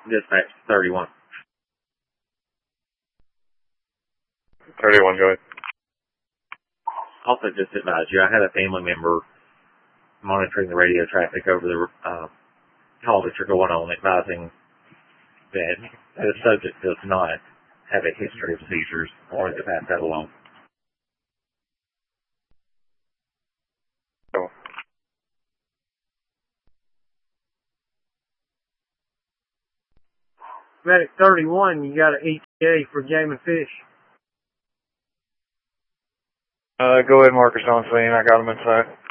Dispatch 31. 31, go ahead. Also, just to advise you, I had a family member monitoring the radio traffic over the call that you're going on, advising that the subject does not have a history of seizures or to pass that along. Cool. Medic 31, you got an ETA for game and fish. Go ahead, markers on scene. I got them inside.